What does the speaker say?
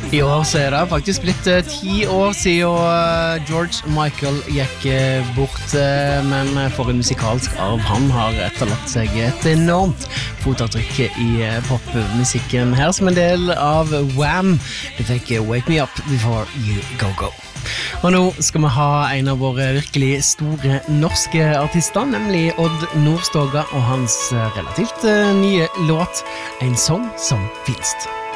I år så det faktisk blitt 10 år siden George Michael gikk bort, men for en musikalsk arv han har etterlatt seg et enormt fotavtrykk I popmusikken her som en del av Wham! Du fikk Wake Me Up Before You Go Go. Og nå skal vi ha en av våre virkelig store norske artister, nemlig Odd Nordstoga og hans relativt nye låt En sånn som finst.